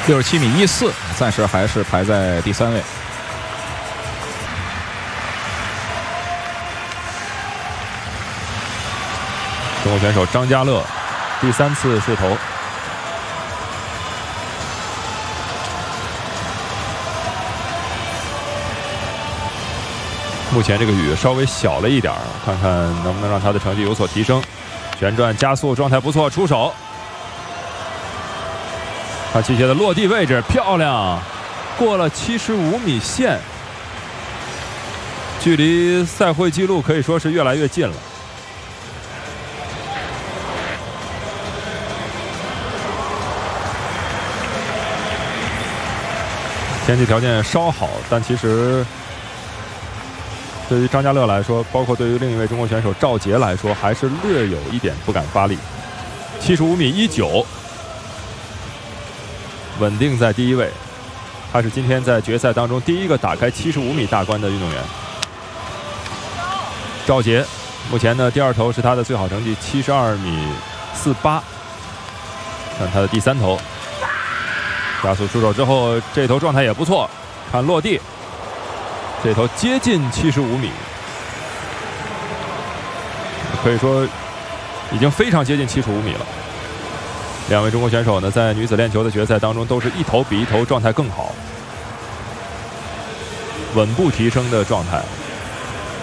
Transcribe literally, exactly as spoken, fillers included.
六十七米一四，暂时还是排在第三位。 中国选手张家乐第三次试投。目前这个雨稍微小了一点，看看能不能让他的成绩有所提升。旋转加速状态不错，出手。看器械的落地位置漂亮，过了七十五米线，距离赛会纪录可以说是越来越近了。天气条件稍好，但其实对于张家乐来说，包括对于另一位中国选手赵杰来说，还是略有一点不敢发力。七十五米一九，稳定在第一位。他是今天在决赛当中第一个打开七十五米大关的运动员。赵杰目前呢，第二投是他的最好成绩，七十二米四八。看他的第三投，加速出手之后，这投状态也不错。看落地。这头接近七十五米，可以说已经非常接近七十五米了。两位中国选手呢，在女子链球的决赛当中，都是一头比一头状态更好，稳步提升的状态。